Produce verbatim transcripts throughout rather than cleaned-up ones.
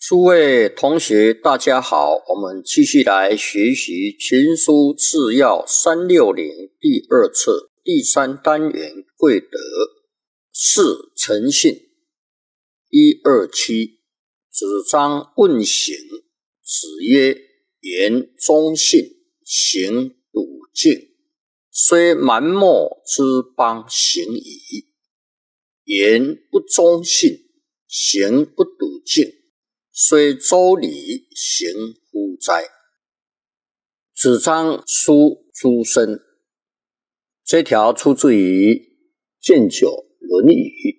诸位同学大家好，我们继续来学习群书治要三六零第二册第三单元贵德四诚信一二七。子张问行，子曰：言忠信，行笃敬，虽蛮貊之邦行矣。言不忠信，行不笃敬，虽周礼，行乎哉？子张书诸生，这条出自于建九论语。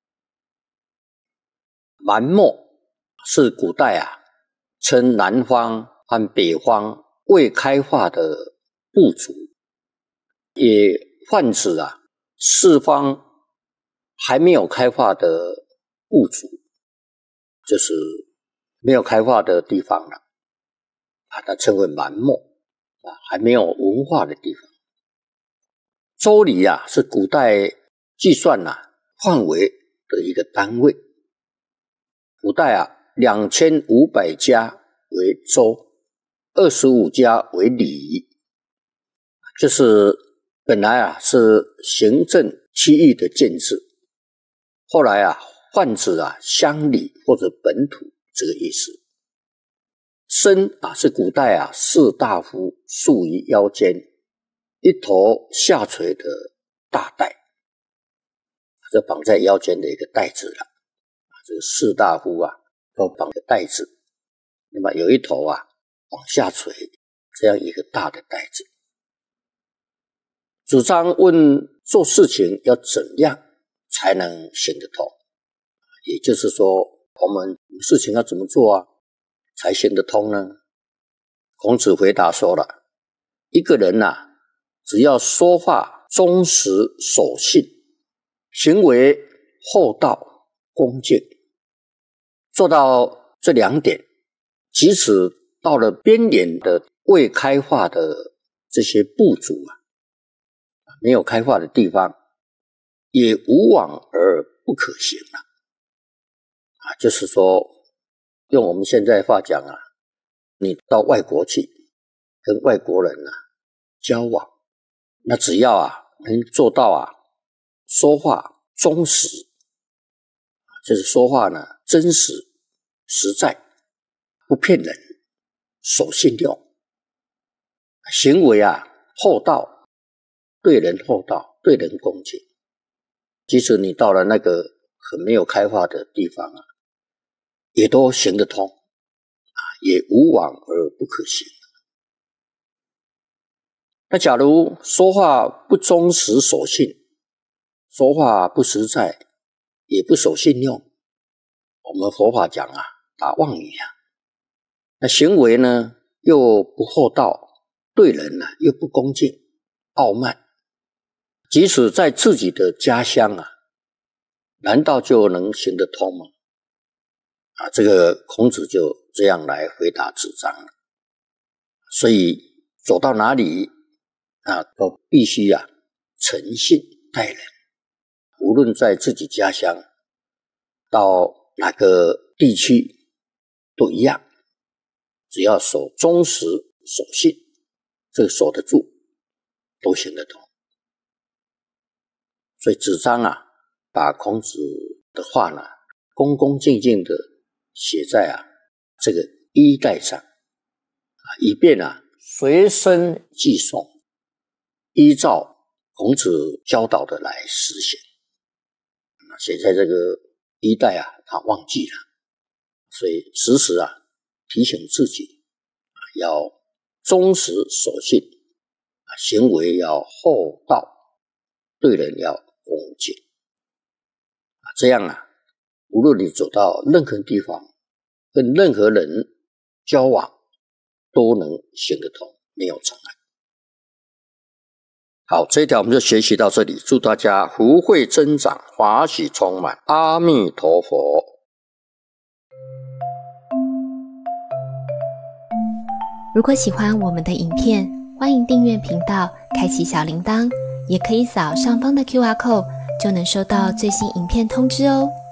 蛮貊是古代啊，称南方和北方未开化的部族，也泛指啊四方还没有开化的部族，就是没有开化的地方了，把它称为蛮貊啊，还没有文化的地方。周礼啊，是古代计算啊范围的一个单位。古代啊，两千五百家为周，二十五家为里，就是本来啊是行政区域的建制，后来啊泛指啊乡里或者本土这个意思。身啊是古代啊士大夫束于腰间，一头下垂的大带，这绑在腰间的一个带子了。这个士大夫啊都绑个带子，那么有一头啊往下垂，这样一个大的带子。子张问做事情要怎样才能行得通，也就是说我们事情要怎么做啊才行得通呢？孔子回答说了，一个人啊只要说话忠实守信，行为厚道恭敬，做到这两点，即使到了边缘的未开化的这些部族啊，没有开化的地方，也无往而不可行了啊，就是说用我们现在话讲啊，你到外国去跟外国人啊交往，那只要啊能做到啊说话忠实，就是说话呢真实实在，不骗人，守信用，行为啊厚道，对人厚道，对人恭敬，即使你到了那个很没有开化的地方啊，也都行得通啊，也无往而不可行。那假如说话不忠实守信，说话不实在，也不守信用，我们佛法讲啊打妄语啊，那行为呢又不厚道，对人呢、啊、又不恭敬，傲慢，即使在自己的家乡啊，难道就能行得通吗？啊，这个孔子就这样来回答子张了。所以走到哪里啊，都必须啊诚信待人，无论在自己家乡，到哪个地区都一样，只要守忠实守信，这个守得住，都行得通。所以子张啊，把孔子的话呢，恭恭敬敬的写在啊这个衣带上啊，以便啊随身记诵，依照孔子教导的来实行。写在这个衣带啊，他忘记了，所以时时啊提醒自己啊，要忠实守信啊，行为要厚道，对人要恭敬啊，这样啊，无论你走到任何地方，跟任何人交往，都能行得通，没有障碍。好，这一条我们就学习到这里，祝大家福慧增长，法喜充满，阿弥陀佛。 如果喜欢我们的影片，欢迎订阅频道，开启小铃铛，也可以扫上方的 Q R code， 就能收到最新影片通知哦。